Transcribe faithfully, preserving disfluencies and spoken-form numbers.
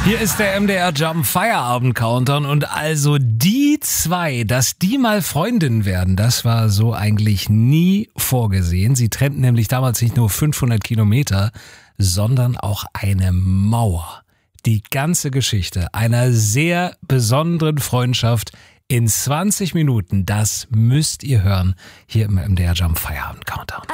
Hier ist der M D R Jump Feierabend Countdown und also die zwei, dass die mal Freundinnen werden, das war so eigentlich nie vorgesehen. Sie trennten nämlich damals nicht nur fünfhundert Kilometer, sondern auch eine Mauer. Die ganze Geschichte einer sehr besonderen Freundschaft in zwanzig Minuten, das müsst ihr hören hier im M D R Jump Feierabend Countdown.